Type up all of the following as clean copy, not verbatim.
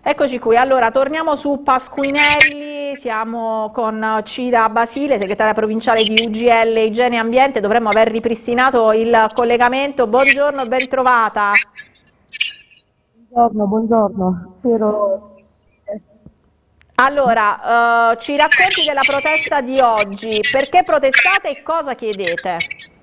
Eccoci qui, allora torniamo su Pasquinelli, siamo con Cira Basile, segretaria provinciale di UGL Igiene e Ambiente, dovremmo aver ripristinato il collegamento. Buongiorno, ben trovata. Buongiorno, buongiorno. Spero Allora, ci racconti della protesta di oggi, perché protestate e cosa chiedete?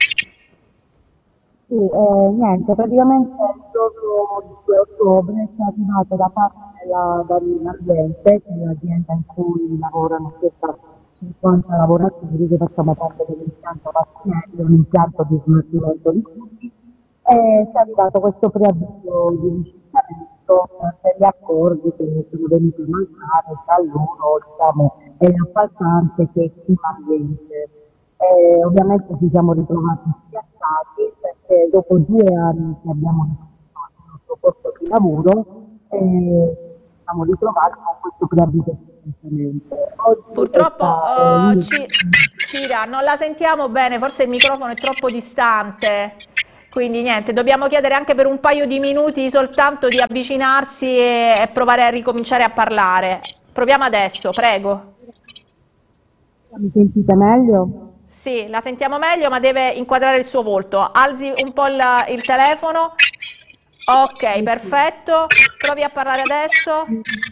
sì, niente, praticamente il giorno 2 ottobre ci è arrivato da parte dell'ambiente, che è l'azienda in cui lavorano circa 50 lavoratori che facciamo parte dell'impianto Pasquinelli, un impianto di smaltimento di rifiuti, e ci è arrivato questo preavviso di licenziamento per gli accordi che sono venuti a mancare tra loro, diciamo, e l'appaltante che è Clima Ambiente. Ovviamente ci siamo ritrovati spiazzati perché dopo 2 anni che abbiamo riconosciuto il nostro posto di lavoro, ci siamo ritrovati con questo preavviso di licenziamento. Oggi Purtroppo, questa è l'unica. Cira, non la sentiamo bene, forse il microfono è troppo distante. Quindi niente, dobbiamo chiedere anche per un paio di minuti soltanto di avvicinarsi e provare a ricominciare a parlare. Proviamo adesso, prego. Mi sentite meglio? Sì, la sentiamo meglio, ma deve inquadrare il suo volto. Alzi un po' il telefono. Ok, Sì, sì. perfetto. Provi a parlare adesso.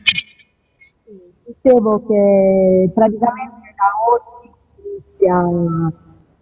Dicevo che praticamente da oggi inizia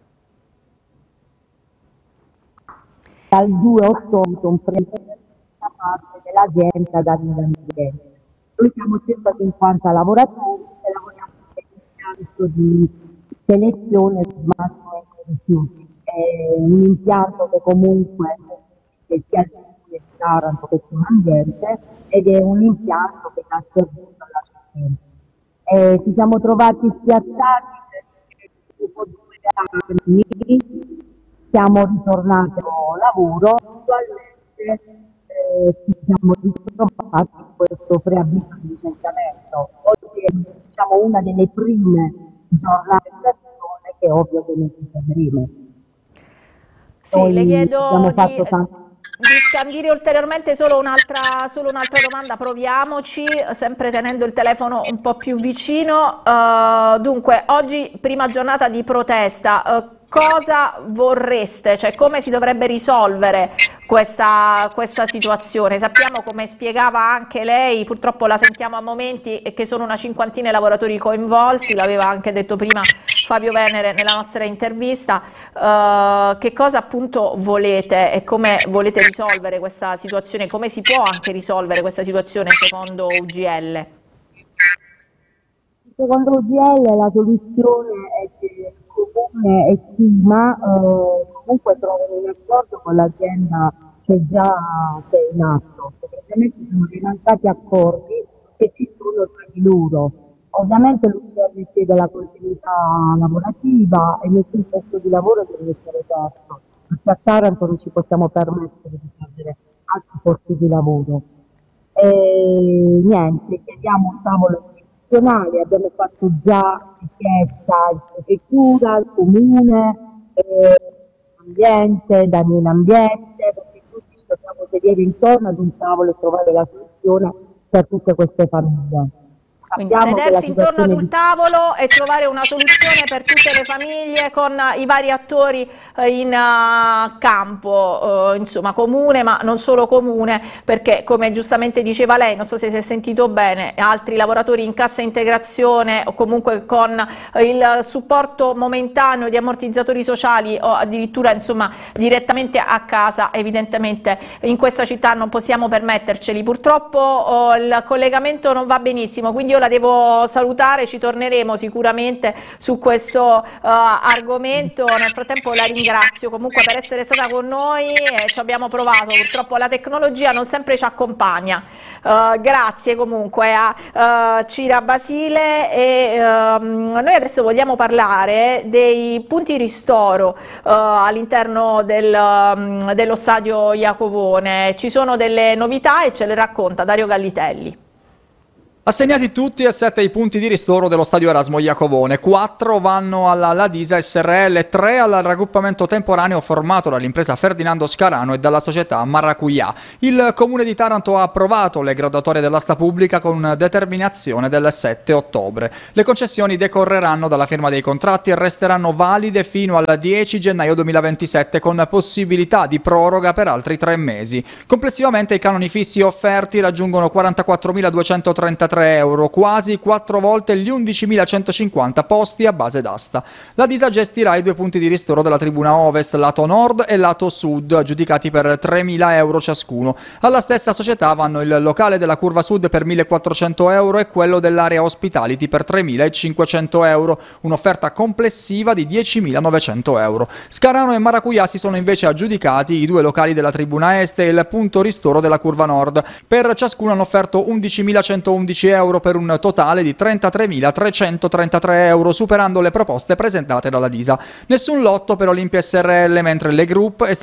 dal 2 ottobre un prelievo da parte dell'azienda dall'ambiente. Noi siamo circa 50 lavoratori e lavoriamo per l'impianto di selezione e smaltimento dei rifiuti. È un impianto che comunque che sia il Friuli e Taranto che sia un ambiente ed è un impianto che dà servizio alla città. Ci siamo trovati spiazzati perché dopo 2 anni siamo ritornati al lavoro, attualmente ci siamo ritrovati in questo preavviso di licenziamento. Oggi è diciamo, una delle prime giornate di azione che ovvio che non ci vedremo. Sì, le Noi abbiamo chiedo fatto tanto. di scandire ulteriormente solo un'altra domanda, proviamoci, sempre tenendo il telefono un po' più vicino. Dunque, oggi prima giornata di protesta, cosa vorreste? Cioè, come si dovrebbe risolvere questa situazione? Sappiamo, come spiegava anche lei, purtroppo la sentiamo a momenti, che sono una cinquantina i lavoratori coinvolti, l'aveva anche detto prima Fabio Venere nella nostra intervista. Che cosa appunto volete e come volete risolvere questa situazione? Come si può anche risolvere questa situazione secondo UGL? Secondo UGL la soluzione è che il Comune e Cima comunque trovano un accordo con l'azienda che è in atto, che praticamente sono dei mancati accordi che ci sono tra di loro. Ovviamente l'UGL chiede la continuità lavorativa e nessun posto di lavoro deve essere perso, perché a Taranto non ci possiamo permettere di perdere altri posti di lavoro. E niente, chiediamo un tavolo istituzionale, abbiamo fatto già richiesta in prefettura, al comune, ambiente, Daniele Ambiente, perché tutti ci dobbiamo sedere intorno ad un tavolo e trovare la soluzione per tutte queste famiglie. Quindi Sappiamo che la sedersi intorno ad situazione un di. tavolo e trovare una soluzione per tutte le famiglie con i vari attori in campo, insomma comune, ma non solo comune, perché come giustamente diceva lei, non so se si è sentito bene, altri lavoratori in cassa integrazione o comunque con il supporto momentaneo di ammortizzatori sociali o addirittura insomma direttamente a casa, evidentemente in questa città non possiamo permetterceli. Purtroppo il collegamento non va benissimo, quindi io la devo salutare, ci torneremo sicuramente su questo argomento. Nel frattempo la ringrazio comunque per essere stata con noi e ci abbiamo provato, purtroppo la tecnologia non sempre ci accompagna. Grazie comunque a Cira Basile e noi adesso vogliamo parlare dei punti ristoro all'interno dello stadio Iacovone. Ci sono delle novità e ce le racconta Dario Gallitelli. Assegnati tutti e 7 i punti di ristoro dello stadio Erasmo Iacovone, 4 vanno alla Ladisa SRL, 3 al raggruppamento temporaneo formato dall'impresa Ferdinando Scarano e dalla società Maracuja. Il comune di Taranto ha approvato le graduatorie dell'asta pubblica con determinazione del 7 ottobre. Le concessioni decorreranno dalla firma dei contratti e resteranno valide fino al 10 gennaio 2027 con possibilità di proroga per altri 3 mesi. Complessivamente i canoni fissi offerti raggiungono 44.233 euro, quasi 4 volte gli 11.150 posti a base d'asta. La Disa gestirà i 2 punti di ristoro della tribuna ovest, lato nord e lato sud, aggiudicati per 3.000 euro ciascuno. Alla stessa società vanno il locale della curva sud per 1.400 euro e quello dell'area hospitality per 3.500 euro, un'offerta complessiva di 10.900 euro. Scarano e Maracuja si sono invece aggiudicati i 2 locali della tribuna est e il punto ristoro della curva nord. Per ciascuno hanno offerto 11.111 euro per un totale di 33.333 euro, superando le proposte presentate dalla Disa. Nessun lotto per Olimpia SRL, mentre Le Group è